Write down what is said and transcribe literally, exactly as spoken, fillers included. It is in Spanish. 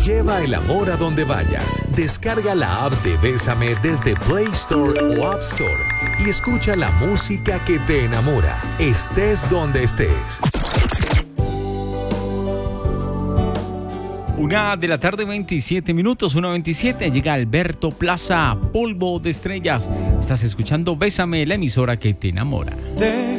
Lleva el amor a donde vayas. Descarga la app de Bésame desde Play Store o App Store y escucha la música que te enamora, estés donde estés. Una de la tarde, veintisiete minutos, una veintisiete, llega Alberto Plaza, Polvo de Estrellas. Estás escuchando Bésame, la emisora que te enamora.